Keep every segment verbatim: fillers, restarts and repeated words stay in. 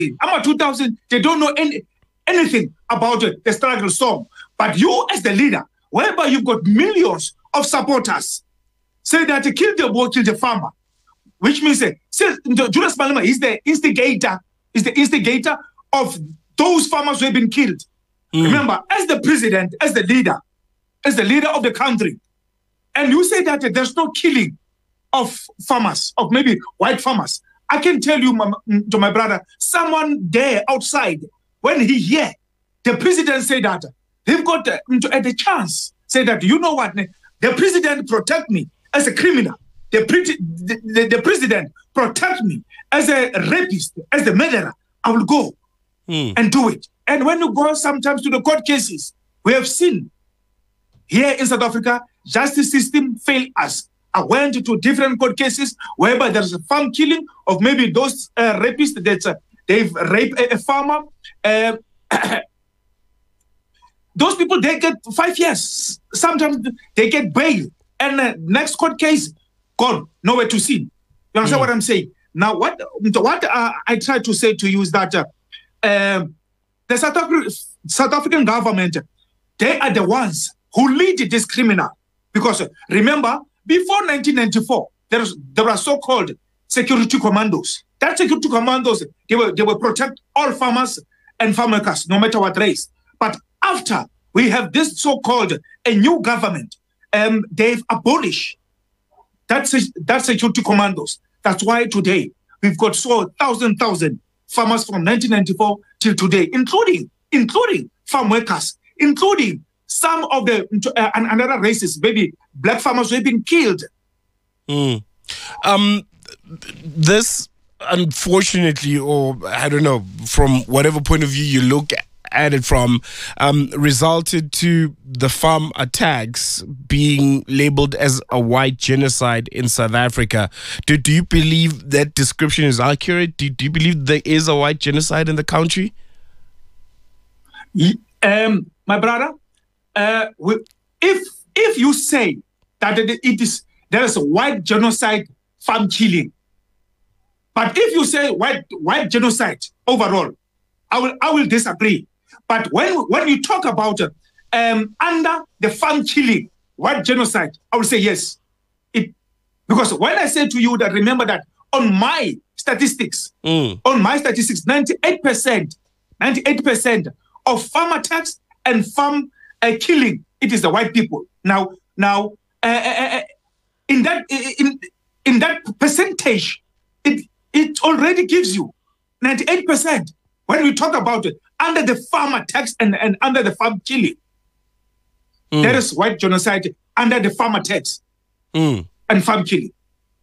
AMA two thousand, they don't know any, anything about uh, the struggle song. But you as the leader, whereby you've got millions of supporters, say that uh, kill the boy, kill the farmer, which means uh, Julius Malema is the instigator, is the instigator of those farmers who have been killed. Mm. Remember, as the president, as the leader, as the leader of the country, and you say that uh, there's no killing of farmers, of maybe white farmers. I can tell you, my, to my brother, someone there outside, when he hear the president say that, they've got uh, the chance, say that, you know what, the president protect me as a criminal. The, pre the, the, the president protect me as a rapist, as a murderer. I will go mm. and do it. And when you go sometimes to the court cases, we have seen here in South Africa, justice system fail us. I went to different court cases whereby there's a farm killing of maybe those uh, rapists that uh, they've raped a, a farmer. Uh, those people, they get five years. Sometimes they get bail. And uh, next court case, gone, nowhere to see. You understand mm. what I'm saying? Now, what what uh, I try to say to you is that uh, uh, the South, Afri South African government, they are the ones who lead this criminal. Because uh, remember, before nineteen ninety-four, there, was, there were so-called security commandos. That security commandos, they were they will protect all farmers and farm workers, no matter what race. But after we have this so-called a new government, um, they've abolished that, that security commandos. That's why today we've got so thousand thousand farmers from nineteen ninety-four till today, including including farm workers, including some of the uh, another races, maybe black farmers who have been killed. Mm. Um, this, unfortunately, or I don't know, from whatever point of view you look at it from, um, resulted to the farm attacks being labeled as a white genocide in South Africa. Do, do you believe that description is accurate? Do, do you believe there is a white genocide in the country? Um, my brother, Uh, if if you say that it is there is a white genocide farm killing, but if you say white white genocide overall, I will I will disagree. But when when you talk about uh, um, under the farm killing white genocide, I will say yes. It because when I say to you that remember that on my statistics, mm. on my statistics, ninety-eight percent, ninety-eight percent of farm attacks and farm Uh, killing, it is the white people. Now, now, uh, uh, in that in in that percentage, it it already gives you ninety-eight percent. When we talk about it, under the farm attacks and, and under the farm killing, mm. there is white genocide under the farm attacks mm. and farm killing.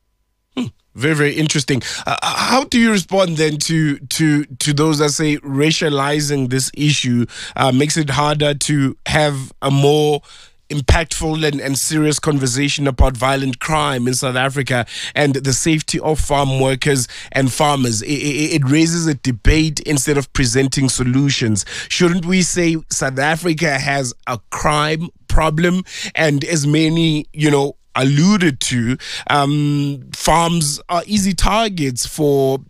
Very, very interesting. Uh, how do you respond then to to to those that say racializing this issue uh, makes it harder to have a more impactful and, and serious conversation about violent crime in South Africa and the safety of farm workers and farmers? It, it, it raises a debate instead of presenting solutions. Shouldn't we say South Africa has a crime problem, and as many, you know, alluded to, um, farms are easy targets for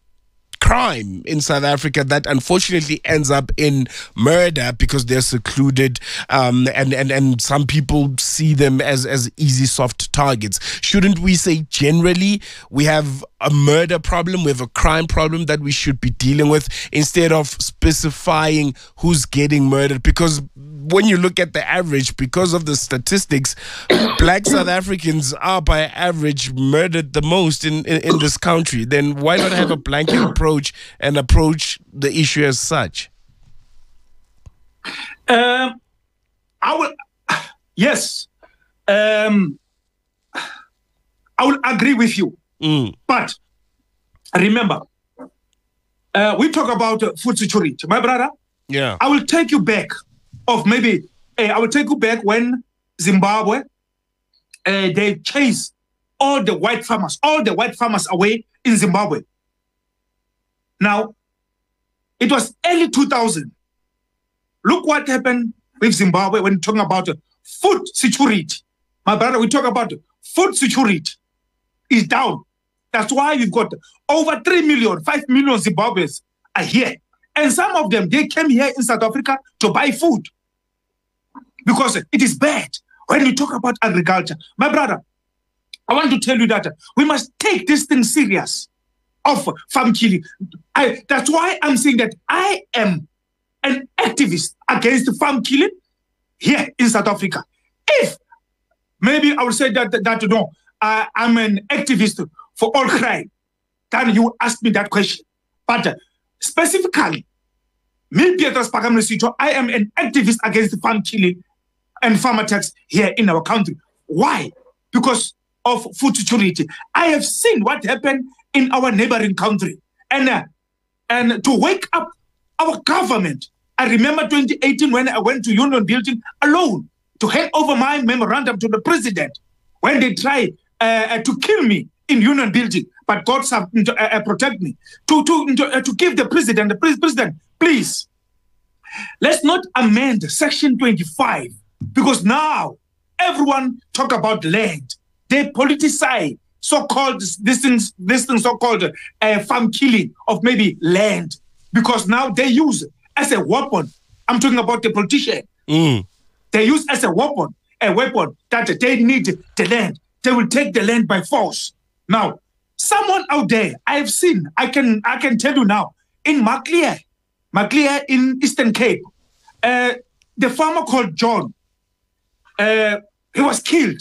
crime in South Africa that unfortunately ends up in murder because they're secluded, um, and, and, and some people see them as, as easy, soft targets. Shouldn't we say generally we have a murder problem, we have a crime problem that we should be dealing with instead of specifying who's getting murdered? Because when you look at the average, because of the statistics, black South Africans are by average murdered the most in, in, in this country. Then why not have a blanket approach and approach the issue as such? Um, I will, yes, um, I will agree with you. Mm. But remember, uh, we talk about uh, food security. My brother, yeah, I will take you back. Of maybe, uh, I will take you back when Zimbabwe, uh, they chased all the white farmers, all the white farmers away in Zimbabwe. Now, it was early two thousand. Look what happened with Zimbabwe when talking about uh, food security. My brother, we talk about food security is down. That's why we've got over three million, five million Zimbabweans are here. And some of them, they came here in South Africa to buy food. Because it is bad when you talk about agriculture. My brother, I want to tell you that we must take this thing serious of farm killing. I, that's why I'm saying that I am an activist against farm killing here in South Africa. If maybe I would say that, that, that no, uh, I'm an activist for all crime, then you ask me that question. But uh, specifically, me, Petrus Phakamile-Sithwa, I am an activist against farm killing and farm attacks here in our country. Why? Because of food security. I have seen what happened in our neighboring country. And, uh, and to wake up our government, I remember twenty eighteen when I went to Union Building alone to hand over my memorandum to the president when they tried uh, to kill me in Union Building. But God uh, uh, protect me. To, to, to, uh, to give the president, the president, please, let's not amend Section twenty-five, because now everyone talk about land. They politicize so-called this thing, this thing so-called uh, farm killing of maybe land, because now they use as a weapon. I'm talking about the politician. Mm. They use as a weapon, a weapon that they need the land. They will take the land by force. Now, someone out there, I've seen, I can I can tell you now, in Maclear, Maclear in Eastern Cape, uh, the farmer called John, uh, he was killed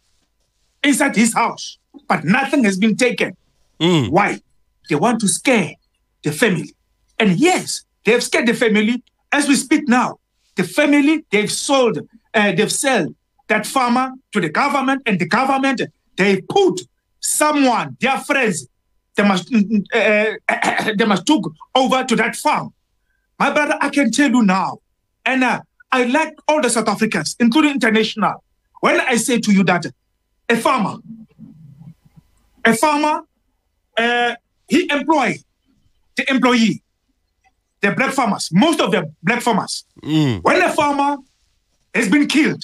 inside his house, but nothing has been taken. Mm. Why? They want to scare the family. And yes, they have scared the family. As we speak now, the family, they've sold, uh, they've sold that farmer to the government, and the government, they put someone, their friends, they must, uh, they must took over to that farm. My brother, I can tell you now, and uh, I like all the South Africans, including international, when I say to you that a farmer, a farmer, uh, he employ the employee, the black farmers, most of the black farmers. Mm. When a farmer has been killed,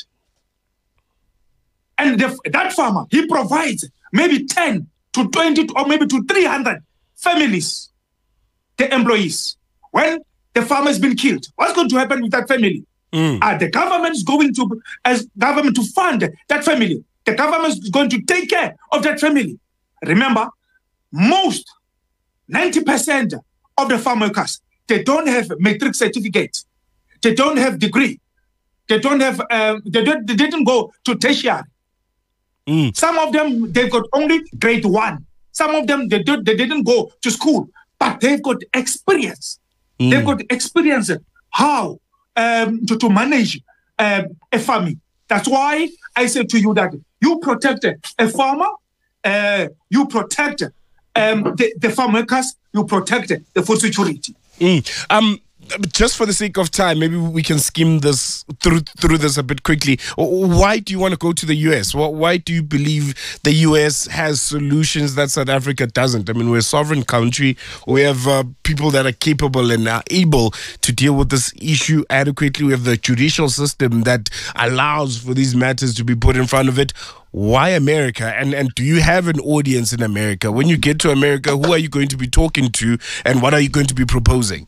and the, that farmer, he provides maybe ten to twenty or maybe to three hundred families, the employees. When the farmer has been killed, what's going to happen with that family? Mm. Uh, the government is going to, as government to fund that family. The government is going to take care of that family. Remember, most, ninety percent of the farm workers, they don't have matric certificates. They don't have degree. They don't have, uh, they, don't, they didn't go to tertiary. Mm. Some of them, they've got only grade one. Some of them, they, do, they didn't go to school, but they've got experience. Mm. They've got experience how um, to, to manage uh, a farming. That's why I say to you that you protect a farmer, uh, you protect um, the, the farm workers, you protect the food security. Mm. Um, just for the sake of time, maybe we can skim this through through this a bit quickly. Why do you want to go to the U S? Why do you believe the U S has solutions that South Africa doesn't? I mean, we're a sovereign country. We have uh, people that are capable and are able to deal with this issue adequately. We have the judicial system that allows for these matters to be put in front of it. Why America? And and do you have an audience in America? When you get to America, who are you going to be talking to, and what are you going to be proposing?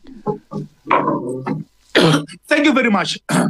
Thank you very much. Uh,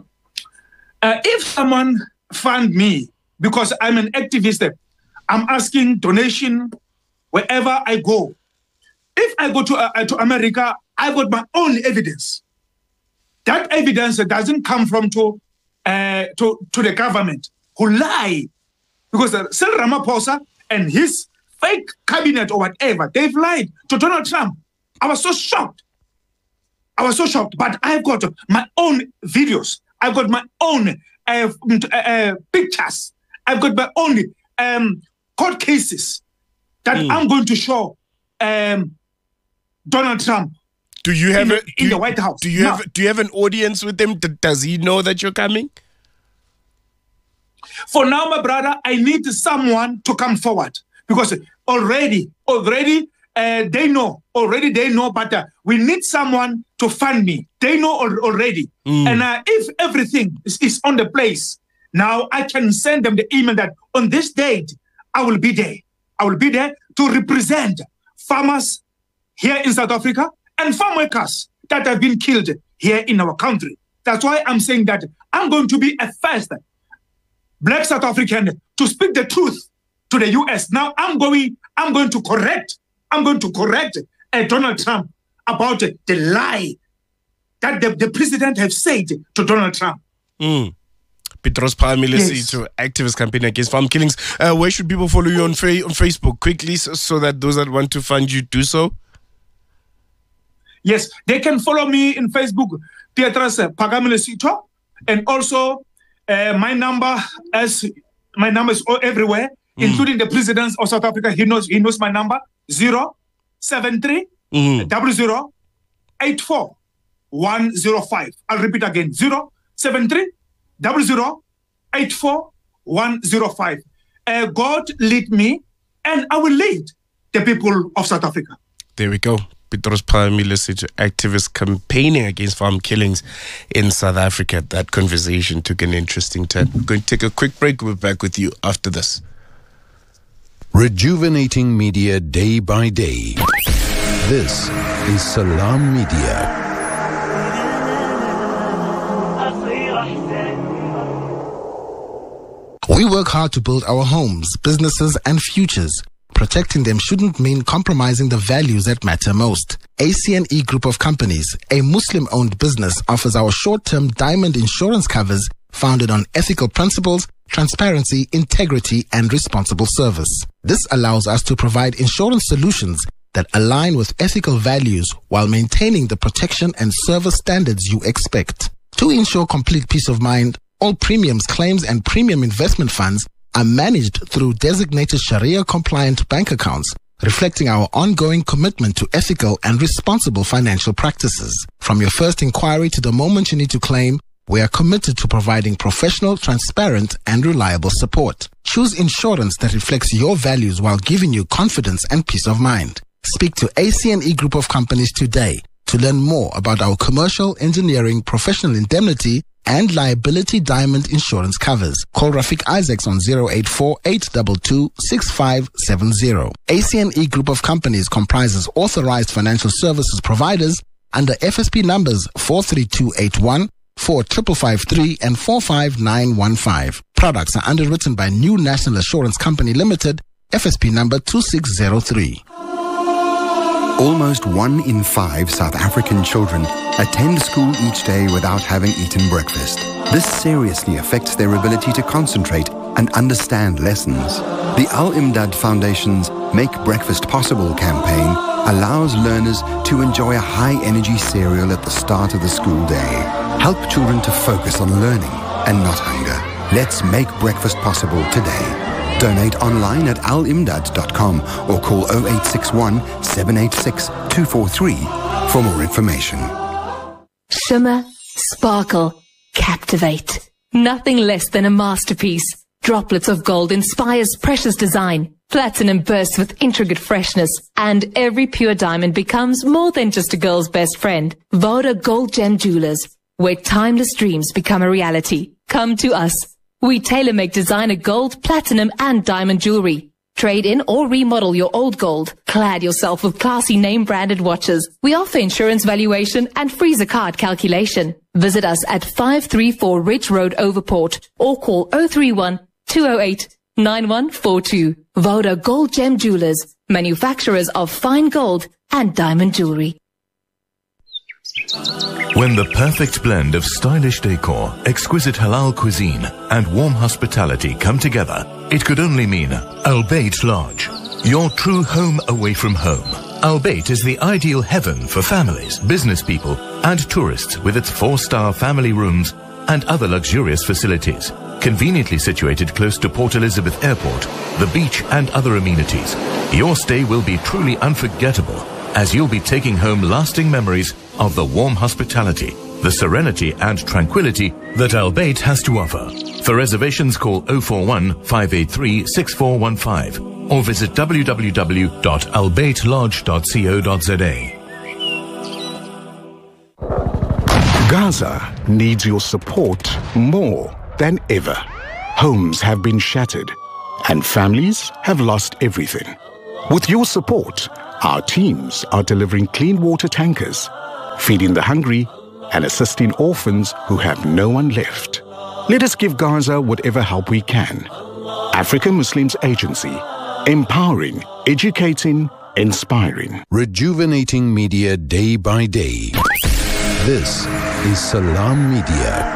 if someone fund me because I'm an activist, I'm asking donation wherever I go. If I go to uh, to America, I got my own evidence. That evidence doesn't come from to uh, to to the government who lie, because uh, Cyril Ramaphosa and his fake cabinet or whatever, they've lied to Donald Trump. I was so shocked. I was so shocked, but I've got my own videos. I've got my own uh, uh, pictures. I've got my own um, court cases that mm. I'm going to show um, Donald Trump. Do you have in, a, in do the you, White House? Do you now, have Do you have an audience with him? Does he know that you're coming? For now, my brother, I need someone to come forward, because already, already. Uh, they know, already they know, but uh, we need someone to fund me. They know al already. Mm. And uh, if everything is, is on the place, now I can send them the email that on this date, I will be there. I will be there to represent farmers here in South Africa and farm workers that have been killed here in our country. That's why I'm saying that I'm going to be a first Black South African to speak the truth to the U S. Now I'm going, I'm going to correct, I'm going to correct uh, Donald Trump about uh, the lie that the, the president have said to Donald Trump. Mm. Petros Phakamile, yes. To activist campaign against farm killings. Uh, where should people follow you on, fa- on Facebook quickly so, so that those that want to find you do so? Yes, they can follow me in Facebook, Petros Phakamile Sitho, and also uh, my number as my number is all everywhere, mm. including the president of South Africa. He knows he knows my number zero seven three double zero eight four one zero five. I'll repeat again zero seven three double zero eight four one zero five. Uh, God lead me, and I will lead the people of South Africa. There we go. Petros Phakamile, activist campaigning against farm killings in South Africa. That conversation took an interesting turn. We're going to take a quick break. We'll be back with you after this. Rejuvenating media day by day. This is Salam Media. We work hard to build our homes, businesses, and futures. Protecting them shouldn't mean compromising the values that matter most. A C N E Group of Companies, a Muslim-owned business, offers our short-term diamond insurance covers founded on ethical principles, transparency, integrity, and responsible service. This allows us to provide insurance solutions that align with ethical values while maintaining the protection and service standards you expect. To ensure complete peace of mind, all premiums, claims, and premium investment funds are managed through designated Sharia-compliant bank accounts, reflecting our ongoing commitment to ethical and responsible financial practices. From your first inquiry to the moment you need to claim, we are committed to providing professional, transparent, and reliable support. Choose insurance that reflects your values while giving you confidence and peace of mind. Speak to A C N E Group of Companies today to learn more about our commercial, engineering, professional indemnity, and liability diamond insurance covers. Call Rafiq Isaacs on zero eight four, eight two two, six five seven zero. A C N E Group of Companies comprises authorized financial services providers under F S P numbers four three two eight one, four five five three, and four five nine one five. Products are underwritten by New National Assurance Company Limited, F S P number two six zero three. Almost one in five South African children attend school each day without having eaten breakfast. This seriously affects their ability to concentrate and understand lessons. The Al-Imdad Foundation's Make Breakfast Possible campaign allows learners to enjoy a high-energy cereal at the start of the school day. Help children to focus on learning and not hunger. Let's make breakfast possible today. Donate online at al imdad dot com or call zero eight six one, seven eight six, two four three for more information. Shimmer, sparkle, captivate. Nothing less than a masterpiece. Droplets of gold inspires precious design. Platinum bursts with intricate freshness. And every pure diamond becomes more than just a girl's best friend. Voda Gold Gem Jewelers, where timeless dreams become a reality. Come to us. We tailor-make designer gold, platinum, and diamond jewelry. Trade in or remodel your old gold. Clad yourself with classy name-branded watches. We offer insurance valuation and freezer card calculation. Visit us at five three four Ridge Road, Overport, or call zero three one, two zero eight, nine one four two. Voda Gold Gem Jewelers, manufacturers of fine gold and diamond jewelry. When the perfect blend of stylish decor, exquisite halal cuisine, and warm hospitality come together, it could only mean Al Bayt Lodge, your true home away from home. Al Bayt is the ideal heaven for families, business people, and tourists with its four-star family rooms and other luxurious facilities. Conveniently situated close to Port Elizabeth Airport, the beach, and other amenities, your stay will be truly unforgettable, as you'll be taking home lasting memories of the warm hospitality, the serenity and tranquility that Al Bayt has to offer. For reservations, call zero four one, five eight three, six four one five or visit w w w dot al bayt lodge dot co dot z a. Gaza needs your support more than ever. Homes have been shattered and families have lost everything. With your support, Our teams are delivering clean water tankers, feeding the hungry, and assisting orphans who have no one left. Let us give Gaza whatever help we can. African Muslims Agency, empowering, educating, inspiring. Rejuvenating media day by day. This is Salam Media.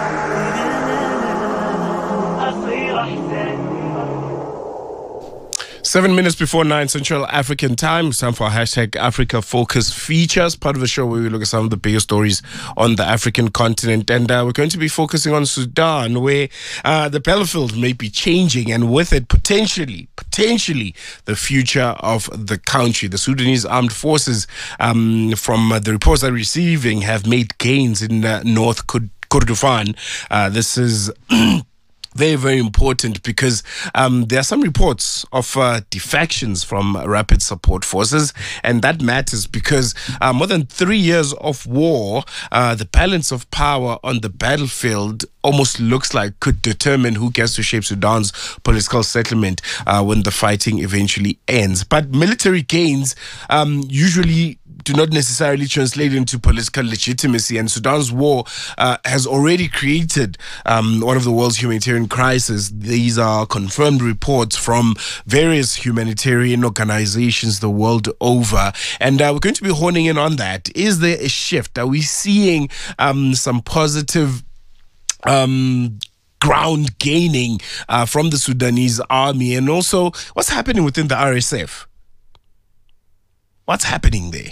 Seven minutes before nine Central African time. It's time for our hashtag Africa Focus features, part of the show where we look at some of the biggest stories on the African continent. And uh, we're going to be focusing on Sudan, where uh, the battlefield may be changing, and with it, potentially, potentially, the future of the country. The Sudanese armed forces, um, from uh, the reports they're receiving, have made gains in uh, North Kordofan. Uh, this is very, very important because um, there are some reports of uh, defections from Rapid Support Forces, and that matters because uh, more than three years of war, uh, the balance of power on the battlefield almost looks like could determine who gets to shape Sudan's political settlement uh, when the fighting eventually ends. But military gains um, usually do not necessarily translate into political legitimacy, and Sudan's war uh, has already created um, one of the world's humanitarian crises. These are confirmed reports from various humanitarian organizations the world over, and uh, we're going to be honing in on that. Is there a shift? Are we seeing um, some positive um ground gaining uh, from the Sudanese army? And also, what's happening within the R S F? What's happening there?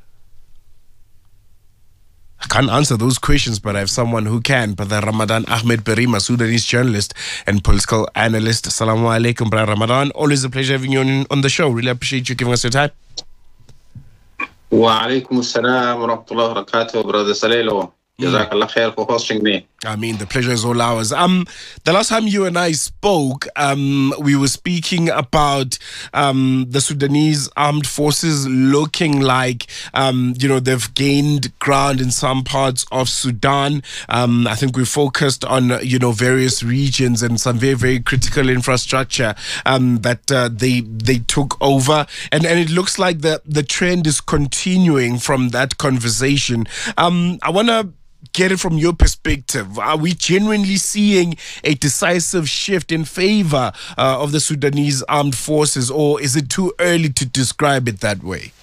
I can't answer those questions, but I have someone who can. Brother Ramadan Ahmed Berima, Sudanese journalist and political analyst. Assalamu alaikum, Brother Ramadan. Always a pleasure having you on, on the show. Really appreciate you giving us your time. Wa alaikum assalam wa rahmatullahi wa barakatuh, Brother Salelo. Jazakallah khair for hosting me. I mean, the pleasure is all ours. Um, the last time you and I spoke, um, we were speaking about um, the Sudanese armed forces looking like, um, you know, they've gained ground in some parts of Sudan. Um, I think we focused on, you know, various regions and some very, very critical infrastructure um, that uh, they they took over. And, and it looks like the, the trend is continuing from that conversation. Um, I want to get it from your perspective. Are we genuinely seeing a decisive shift in favor uh, of the Sudanese armed forces, or is it too early to describe it that way?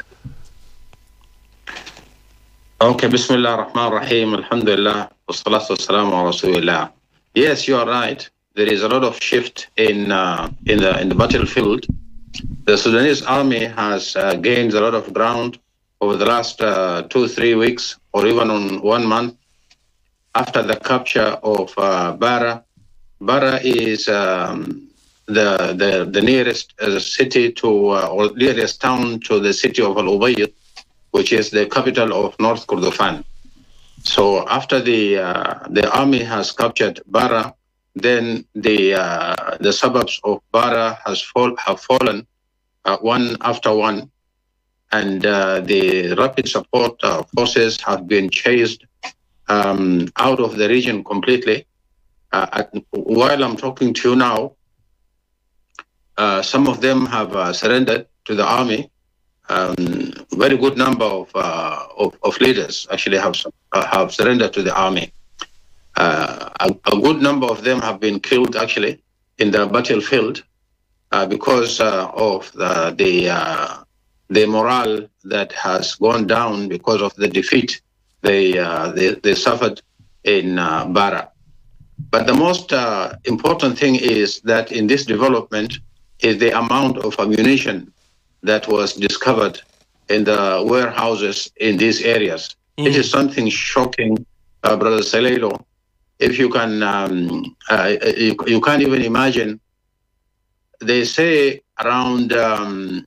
Okay, Bismillah ar-Rahman ar-Rahim, Alhamdulillah, wassalatu wassalamu ala Rasulillah. Yes, you are right. There is a lot of shift in uh, in the in the battlefield. The Sudanese army has uh, gained a lot of ground over the last uh, two, three weeks, or even on one month after the capture of uh, Bara. Bara is um, the, the the nearest uh, city to, uh, or nearest town to the city of Al Ubayd, which is the capital of North Kordofan. So after the uh, the army has captured Bara, then the uh, the suburbs of Bara has fall, have fallen uh, one after one. And uh, the rapid support uh, forces have been chased um, out of the region completely. Uh, at, while I'm talking to you now, uh, some of them have uh, surrendered to the army. Um, very good number of, uh, of, of leaders actually have uh, have surrendered to the army. Uh, a, a good number of them have been killed actually in the battlefield uh, because uh, of the, the uh, the morale that has gone down because of the defeat they uh, they, they suffered in uh, Bara. But the most uh, important thing is that in this development is the amount of ammunition that was discovered in the warehouses in these areas. Mm. It is something shocking, uh, Brother Salelo. If you can, um, uh, you, you can't even imagine. They say around um,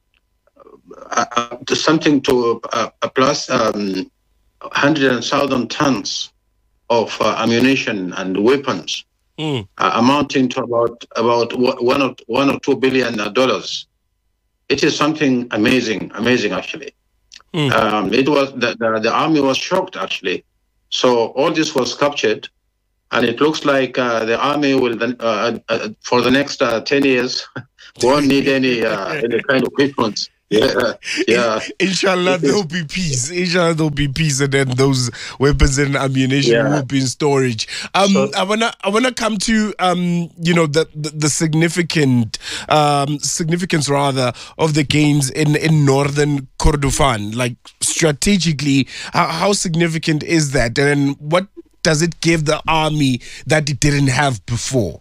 Uh, to something to uh, a plus um, one hundred thousand tons of uh, ammunition and weapons, mm. uh, amounting to about about one or one or two billion dollars. It is something amazing, amazing actually. Mm. Um, it was the, the the army was shocked actually. So all this was captured, and it looks like uh, the army will then uh, uh, for the next uh, ten years won't need any uh, any kind of equipment. Yeah, yeah. Inshallah, there'll be peace. Inshallah, there'll be peace, and then those weapons and ammunition Yeah. will be in storage. Um, So- I wanna, I wanna come to um, you know, the the, the significant um significance rather of the gains in in northern Kordofan. Like strategically, how, how significant is that, and what does it give the army that it didn't have before?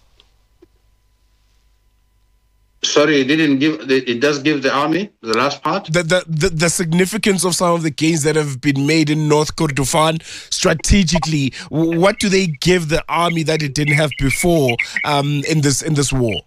Sorry, it didn't give. It does give the army the last part. The, the, the, the significance of some of the gains that have been made in North Kordofan strategically, w- what do they give the army that it didn't have before um, in this in this war?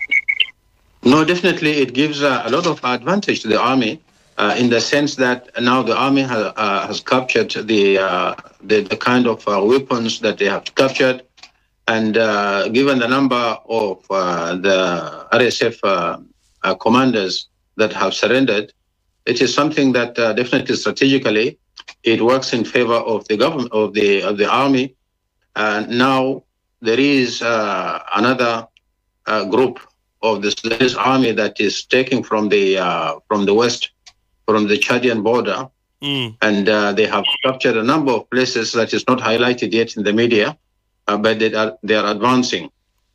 No, definitely, it gives uh, a lot of advantage to the army uh, in the sense that now the army has, uh, has captured the, uh, the the kind of uh, weapons that they have captured, and uh, given the number of uh, the R S F uh, uh, commanders that have surrendered, it is something that uh, definitely strategically it works in favor of the government of the of the army. And now there is uh, another uh, group of the Sudanese army that is taking from the uh, from the west, from the Chadian border, Mm. and uh, they have captured a number of places that is not highlighted yet in the media, uh, but they are they are advancing.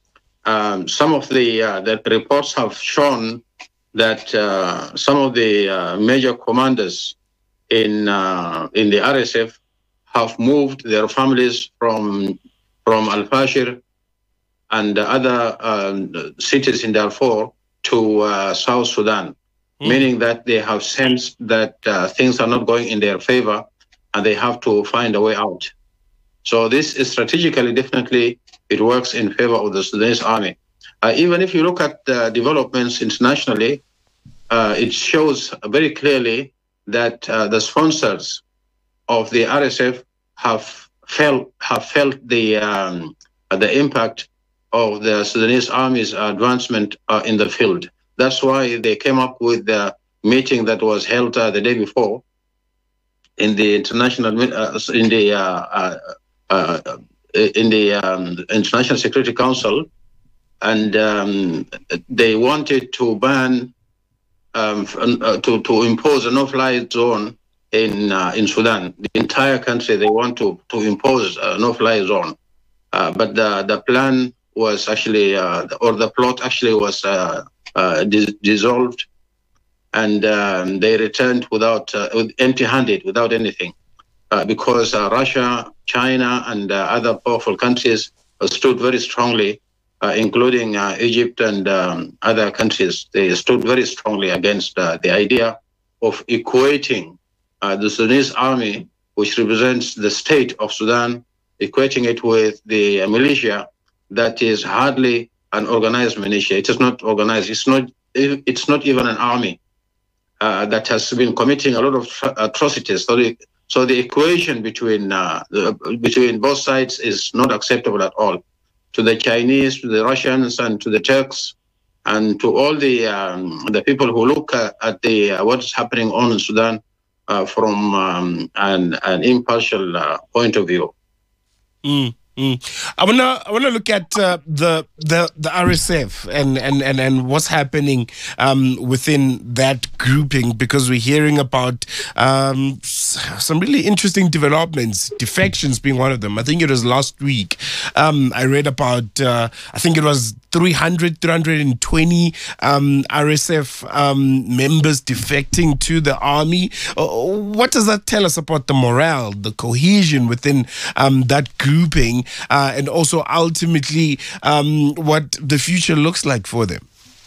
Um, some of the uh, the reports have shown that uh, some of the uh, major commanders in uh, in the R S F have moved their families from from Al Fashir and other um, cities in Darfur to uh, South Sudan, mm. meaning that they have sensed that uh, things are not going in their favor and they have to find a way out. So this is strategically, definitely, it works in favor of the Sudanese army. Uh, even if you look at the developments internationally, uh, it shows very clearly that uh, the sponsors of the R S F have felt have felt the um, the impact of the Sudanese army's advancement uh, in the field. That's why they came up with the meeting that was held uh, the day before in the international uh, in the uh, uh, uh, in the um, International Security Council, and um, they wanted to ban um, uh, to to impose a no-fly zone in uh, in Sudan. The entire country they want to to impose a no-fly zone, uh, but the the plan was actually, uh, or the plot actually was uh, uh, dis- dissolved, and um, they returned without, uh, with empty-handed, without anything, uh, because uh, Russia, China, and uh, other powerful countries uh, stood very strongly, uh, including uh, Egypt and um, other countries. They stood very strongly against uh, the idea of equating uh, the Sudanese army, which represents the state of Sudan, equating it with the uh, militia that is hardly an organized militia. It is not organized. It's not. It's not even an army uh, that has been committing a lot of atrocities. So the, so the equation between uh, the, between both sides is not acceptable at all. To the Chinese, to the Russians, and to the Turks, and to all the um, the people who look uh, at the uh, what's happening on in Sudan uh, from um, an an impartial uh, point of view. Mm. Mm. I wanna I wanna look at uh, the the the R S F and and and, and what's happening um, within that grouping, because we're hearing about um, some really interesting developments, defections being one of them. I think it was last week. Um, I read about uh, I think it was three hundred, three hundred twenty um, R S F um, members defecting to the army. Uh, what does that tell us about the morale, the cohesion within um, that grouping? Uh, and also ultimately um, what the future looks like for them?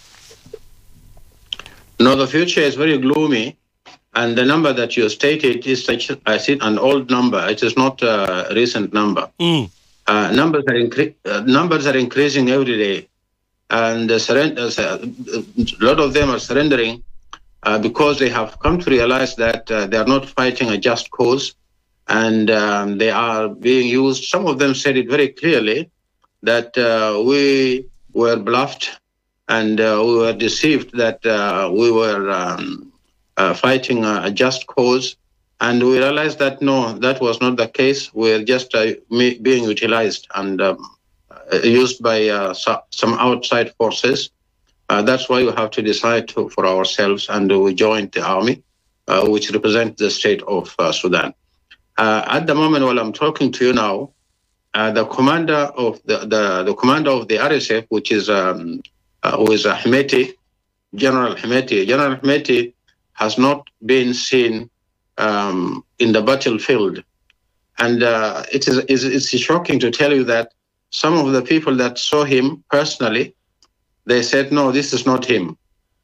No, the future is very gloomy, and the number that you stated is such, I see, an old number. It is not a recent number. Mm. Uh, numbers are incre- uh, numbers are increasing every day, and uh, surrender, uh, a lot of them are surrendering uh, because they have come to realize that uh, they are not fighting a just cause. And um, they are being used. Some of them said it very clearly that uh, we were bluffed and uh, we were deceived that uh, we were um, uh, fighting a, a just cause. And we realized that, no, that was not the case. We're just uh, being utilized and um, used by uh, so, some outside forces Uh, that's why we have to decide to, for ourselves, and we joined the army, uh, which represents the state of uh, Sudan. Uh, at the moment, while I'm talking to you now, uh, the commander of the, the, the commander of the R S F, which is um, uh, who is Hemeti, General Hemeti. General Hemeti has not been seen um, in the battlefield, and uh, it is it's, it's shocking to tell you that some of the people that saw him personally, they said, no, this is not him.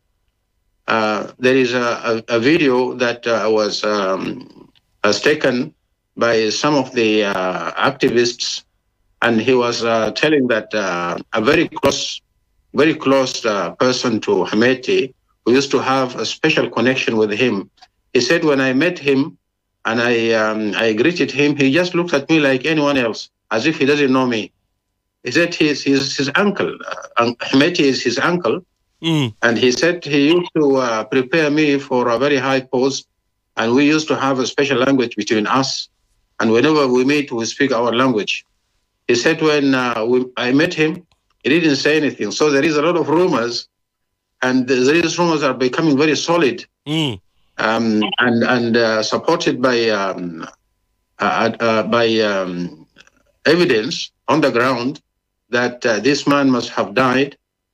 Uh, there is a, a, a video that uh, was um, was taken by some of the uh, activists, and he was uh, telling that uh, a very close, very close uh, person to Hemeti, who used to have a special connection with him. He said, when I met him and I um, I greeted him, he just looked at me like anyone else, as if he doesn't know me. He said he's his, his uncle. Uh, Hemeti is his uncle. Mm. And he said he used to uh, prepare me for a very high post, and we used to have a special language between us. And whenever we meet, we speak our language. He said when uh, we, I met him, he didn't say anything. So there is a lot of rumors, and these rumors are becoming very solid, mm. um, and and uh, supported by um, uh, uh, by um, evidence on the ground that uh, this man must have died,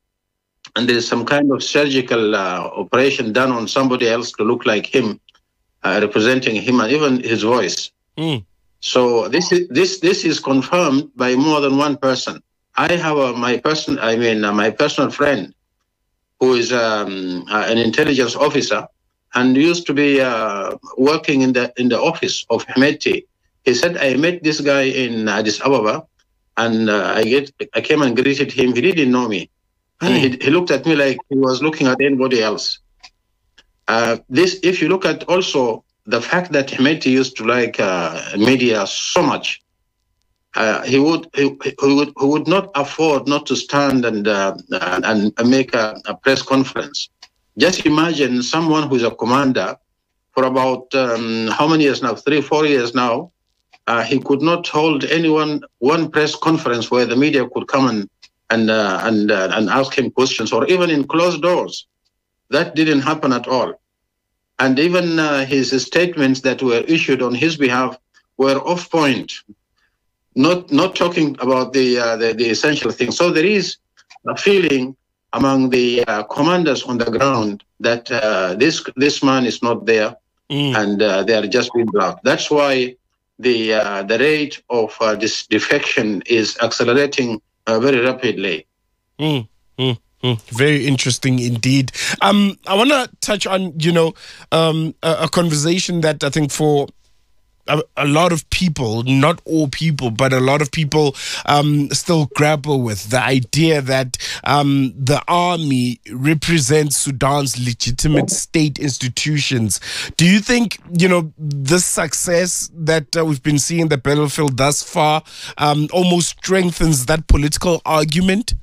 and there's some kind of surgical uh, operation done on somebody else to look like him, uh, representing him, and even his voice. Mm. So this is this this is confirmed by more than one person. I have a, my person, I mean uh, my personal friend, who is um, uh, an intelligence officer and used to be uh, working in the in the office of Hemeti. He said, I met this guy in Addis Ababa, and uh, I get I came and greeted him. He didn't know me, and mm. he, he looked at me like he was looking at anybody else. Uh, this, if you look at also the fact that Hemeti used to like uh, media so much, uh, he would he, he would he would not afford not to stand and uh, and, and make a, a press conference. Just imagine someone who is a commander for about um, how many years now? Three, four years now. Uh, he could not hold anyone one press conference where the media could come and and uh, and uh, and ask him questions, or even in closed doors. That didn't happen at all. And even uh, his statements that were issued on his behalf were off point, not not talking about the uh, the, the essential things. So there is a feeling among the uh, commanders on the ground that uh, this this man is not there, mm. and uh, they are just being blocked. That's why the uh, the rate of uh, this defection is accelerating uh, very rapidly. Mm. Mm. Mm, very interesting indeed. Um, I want to touch on, you know, um, a, a conversation that I think for a, a lot of people, not all people, but a lot of people um, still grapple with the idea that um, the army represents Sudan's legitimate state institutions. Do you think, you know, this success that uh, we've been seeing in the battlefield thus far um, almost strengthens that political argument?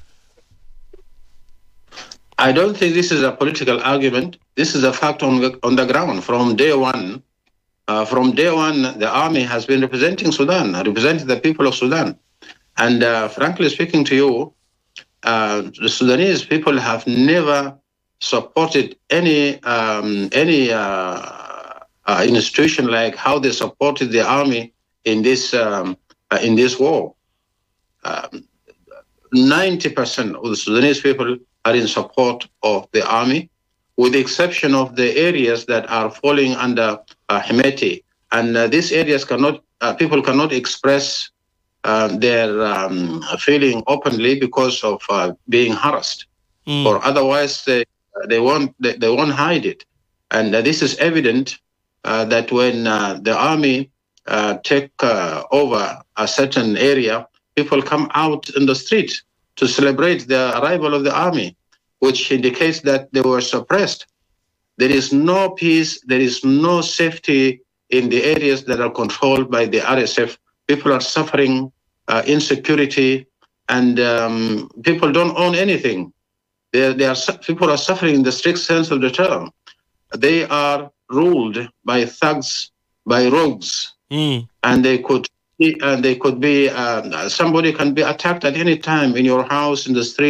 I don't think this is a political argument. This is a fact on the, on the ground. From day one, uh, from day one, the army has been representing Sudan, representing the people of Sudan. And uh, frankly speaking to you, uh, the Sudanese people have never supported any um, any uh, uh, institution like how they supported the army in this um, uh, in this war. Um, ninety percent of the Sudanese people are in support of the army, with the exception of the areas that are falling under uh, Hemeti. And uh, these areas cannot, uh, people cannot express uh, their um, feeling openly because of uh, being harassed, mm. or otherwise they they won't they, they won't hide it. And uh, this is evident uh, that when uh, the army uh, take uh, over a certain area, people come out in the street to celebrate the arrival of the army, which indicates that they were suppressed. There is no peace, there is no safety in the areas that are controlled by the R S F. People are suffering uh, insecurity, and um, people don't own anything. They, they are, people are suffering in the strict sense of the term. They are ruled by thugs, by rogues, mm. and they could and they could be, uh, somebody can be attacked at any time in your house, in the street,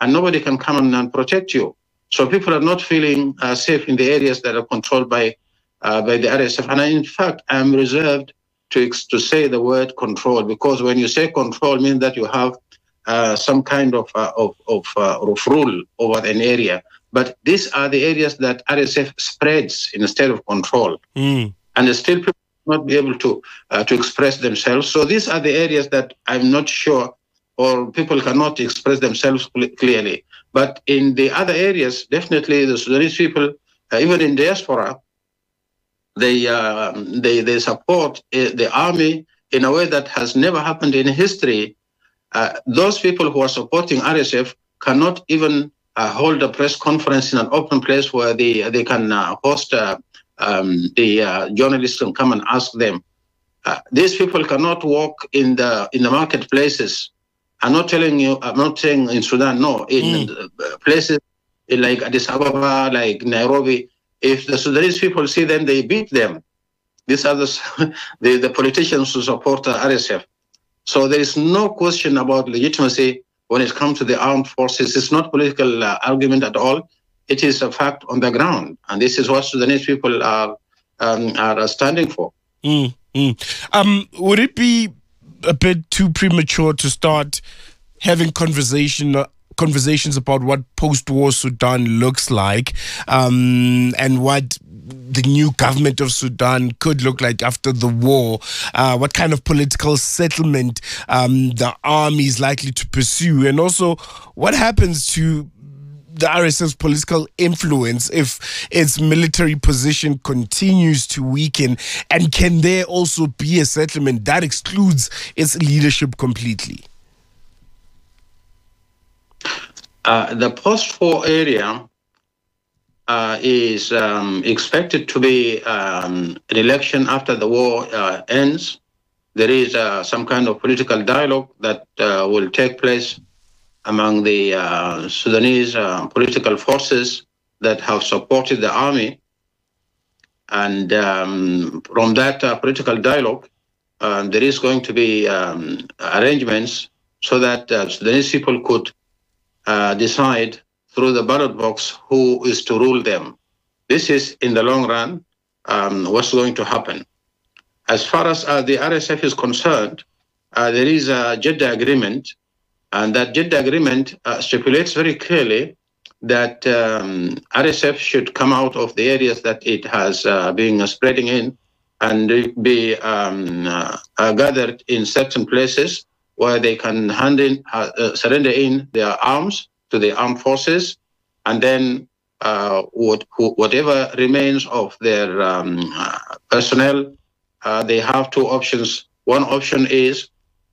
and nobody can come and, and protect you. So people are not feeling uh, safe in the areas that are controlled by uh, by the R S F. And I, in fact, I'm reserved to to say the word control, because when you say control, it means that you have uh, some kind of uh, of of, uh, of rule over an area. But these are the areas that R S F spreads instead of control, mm. and still people will not be able to uh, to express themselves. So these are the areas that I'm not sure, or people cannot express themselves cl- clearly. But in the other areas, definitely the Sudanese people, uh, even in diaspora, they uh, they they support uh, the army in a way that has never happened in history. Uh, those people who are supporting R S F cannot even uh, hold a press conference in an open place where they they can uh, host uh, um, the uh, journalists can come and ask them. Uh, these people cannot walk in the in the marketplaces. I'm not telling you. I'm not saying in Sudan. No, in mm. places like Addis Ababa, like Nairobi. If the Sudanese people see them, they beat them. These are the the, the politicians who support the R S F. So there is no question about legitimacy when it comes to the armed forces. It's not political uh, argument at all. It is a fact on the ground, and this is what Sudanese people are um, are standing for. Mm, mm. Um, would it be a bit too premature to start having conversation uh, conversations about what post-war Sudan looks like, um, and what the new government of Sudan could look like after the war, uh, what kind of political settlement um, the army is likely to pursue, and also what happens to the R S F's political influence if its military position continues to weaken, and can there also be a settlement that excludes its leadership completely? Uh, the post-war area uh, is um, expected to be um, an election after the war uh, ends. There is uh, some kind of political dialogue that uh, will take place among the uh, Sudanese uh, political forces that have supported the army. And um, from that uh, political dialogue, uh, there is going to be um, arrangements so that uh, Sudanese people could Uh, decide through the ballot box who is to rule them. This is, in the long run, um, what's going to happen. As far as uh, the R S F is concerned, uh, there is a Jeddah agreement, and that Jeddah agreement uh, stipulates very clearly that um, R S F should come out of the areas that it has uh, been uh, spreading in and be um, uh, uh, gathered in certain places where they can hand in, uh, uh, surrender in their arms to the armed forces, and then uh, what, who, whatever remains of their um, uh, personnel, uh, they have two options. One option is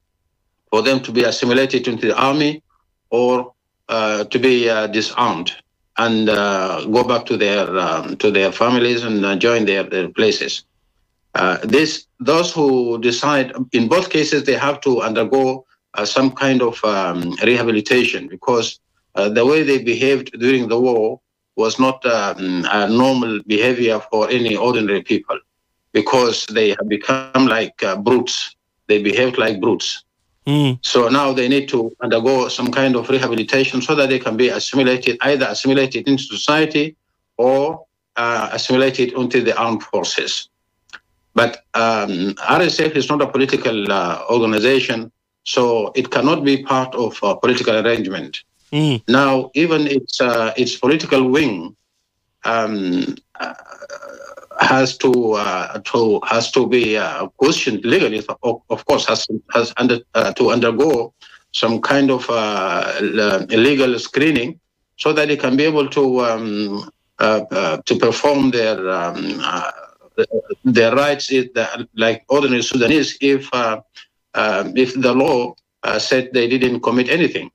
for them to be assimilated into the army, or uh, to be uh, disarmed and uh, go back to their um, to their families and uh, join their, their places. Uh, this, those who decide, in both cases, they have to undergo uh, some kind of um, rehabilitation, because uh, the way they behaved during the war was not um, a normal behavior for any ordinary people, because they have become like uh, brutes. They behaved like brutes. Mm. So now they need to undergo some kind of rehabilitation so that they can be assimilated, either assimilated into society or uh, assimilated into the armed forces. But um, R S F is not a political uh, organization, so it cannot be part of a political arrangement. Mm. Now, even its uh, its political wing um, uh, has to uh, to has to be uh, questioned legally. Of, of course, has has under, uh, to undergo some kind of uh, legal screening so that they can be able to um, uh, uh, to perform their um, uh, their rights, is the, like ordinary Sudanese, if uh, uh, if the law uh, said they didn't commit anything.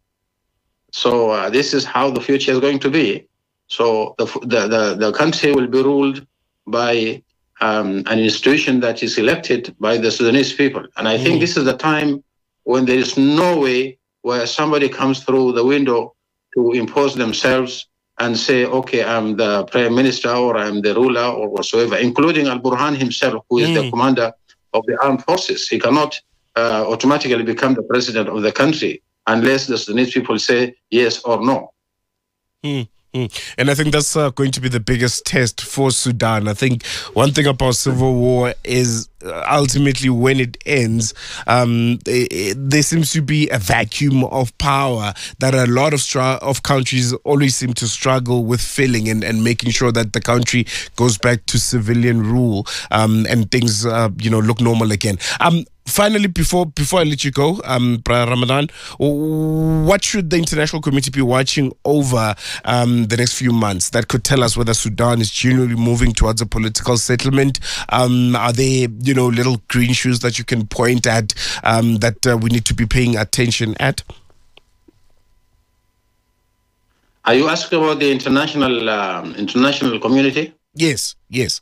So uh, this is how the future is going to be. So the the the, the country will be ruled by um, an institution that is elected by the Sudanese people. And I think mm. this is the time when there is no way where somebody comes through the window to impose themselves and say, okay, I'm the prime minister or I'm the ruler or whatsoever, including Al-Burhan himself, who is mm. the commander of the armed forces. He cannot uh, automatically become the president of the country. unless the Sudanese people say yes or no. Mm. And I think that's uh, going to be the biggest test for Sudan. I think one thing about civil war is uh, ultimately when it ends, um, it, it, there seems to be a vacuum of power that a lot of str- of countries always seem to struggle with filling and, and making sure that the country goes back to civilian rule um, and things, uh, you know, look normal again. Um, Finally, before before I let you go, um, Brother Ramadan, what should the international community be watching over um, the next few months that could tell us whether Sudan is genuinely moving towards a political settlement? Um, are there, you know, little green shoots that you can point at um, that uh, we need to be paying attention at? Are you asking about the international um, international community? Yes, yes.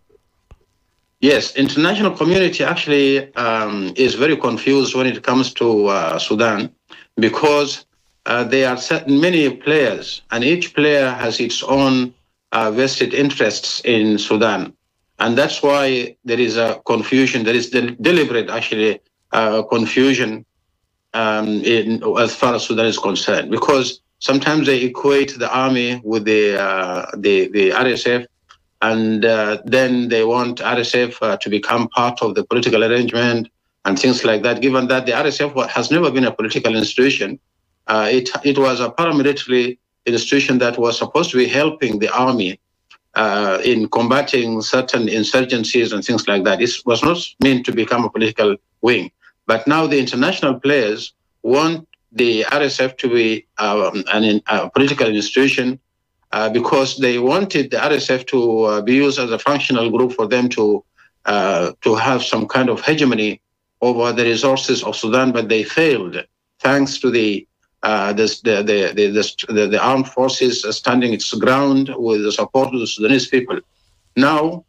Yes, international community actually um, is very confused when it comes to uh, Sudan because uh, there are certain many players and each player has its own uh, vested interests in Sudan. And that's why there is a confusion, there is de- deliberate actually uh, confusion um, in, as far as Sudan is concerned, because sometimes they equate the army with the, uh, the, the R S F. And uh, then they want R S F uh, to become part of the political arrangement and things like that, given that the R S F has never been a political institution. Uh, it, it was a paramilitary institution that was supposed to be helping the army uh, in combating certain insurgencies and things like that. It was not meant to become a political wing. But now the international players want the R S F to be um, an, a political institution Uh, because they wanted the R S F to uh, be used as a functional group for them to uh, to have some kind of hegemony over the resources of Sudan, but they failed thanks to the uh, this, the, the, the, the, the armed forces standing its ground with the support of the Sudanese people. Now,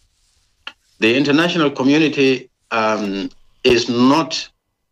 the international community um, is not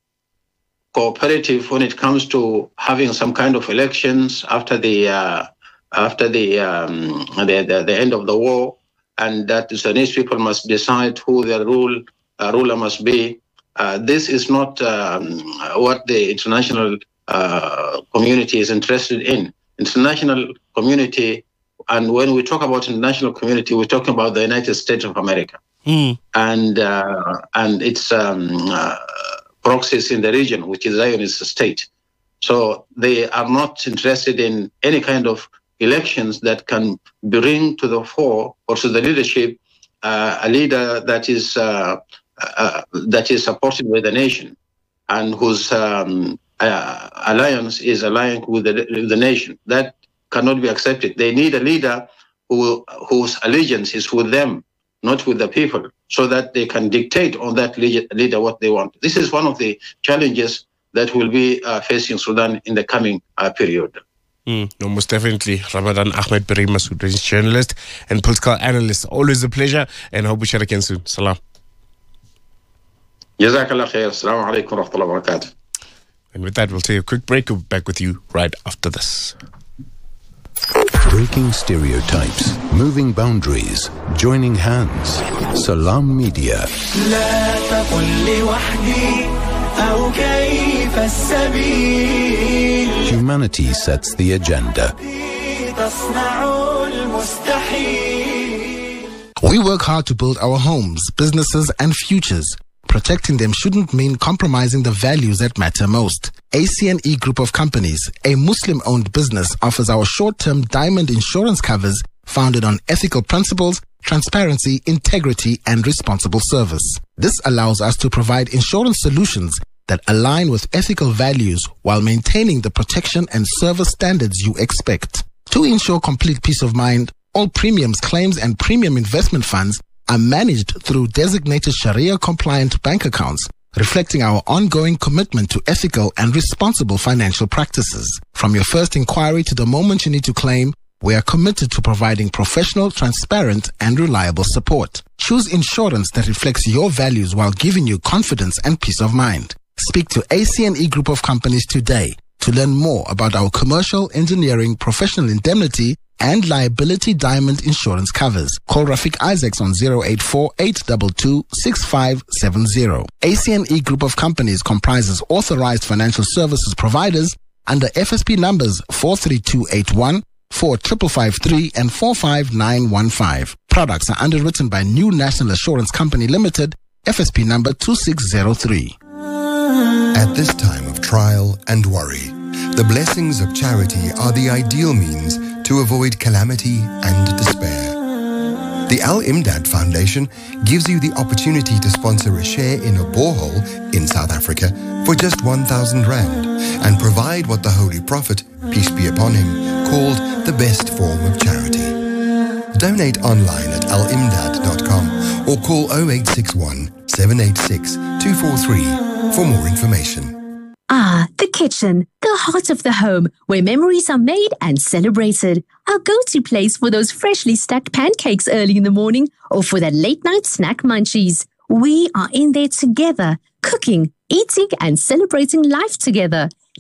cooperative when it comes to having some kind of elections after the uh, after the, um, the, the the end of the war, and that the Sudanese people must decide who their rule uh, ruler must be. Uh, this is not um, what the international uh, community is interested in. International community, and when we talk about international community, we're talking about the United States of America mm. and uh, and its um, uh, proxies in the region, which is Zionist state. So they are not interested in any kind of elections that can bring to the fore or to the leadership uh, a leader that is uh, uh, that is supported by the nation and whose um, uh, alliance is aligned with the, the nation. That cannot be accepted. They need a leader who whose allegiance is with them, not with the people, so that they can dictate on that leader what they want. This is one of the challenges that will be uh, facing Sudan in the coming uh, period. Mm, no, most definitely. Ramadan Ahmed Birima, Sudanese journalist and political analyst. Always a pleasure, and hope we share again soon. Salam. Jazakallah khair. Assalamu alaikum wa rahmatullahi wa barakatuh. And with that, we'll take a quick break. We'll be back with you right after this. Breaking stereotypes, moving boundaries, joining hands. Salam Media. Humanity sets the agenda. We work hard to build our homes, businesses, and futures. Protecting them shouldn't mean compromising the values that matter most. A C N E Group of Companies, a Muslim-owned business, offers our short-term diamond insurance covers founded on ethical principles, transparency, integrity, and responsible service. This allows us to provide insurance solutions that align with ethical values while maintaining the protection and service standards you expect. To ensure complete peace of mind, all premiums, claims, and premium investment funds are managed through designated Sharia-compliant bank accounts, reflecting our ongoing commitment to ethical and responsible financial practices. From your first inquiry to the moment you need to claim, we are committed to providing professional, transparent, and reliable support. Choose insurance that reflects your values while giving you confidence and peace of mind. Speak to A C N E Group of Companies today to learn more about our commercial, engineering, professional indemnity, and liability diamond insurance covers. Call Rafik Isaacs on zero eight four, eight two two, six five seven zero. A C N E Group of Companies comprises authorized financial services providers under F S P numbers four three two eight one, four five five three and four five nine one five. Products are underwritten by New National Assurance Company Limited, F S P number two six zero three. At this time of trial and worry, the blessings of charity are the ideal means to avoid calamity and despair. The Al-Imdad Foundation gives you the opportunity to sponsor a share in a borehole in South Africa for just one thousand rand and provide what the Holy Prophet, peace be upon him, called the best form of charity. Donate online at al imdad dot com or call zero eight six one, seven eight six, two four three for more information. Ah, the kitchen, the heart of the home, where memories are made and celebrated. Our go-to place for those freshly stacked pancakes early in the morning or for that late-night snack munchies. We are in there together, cooking, eating and celebrating life together.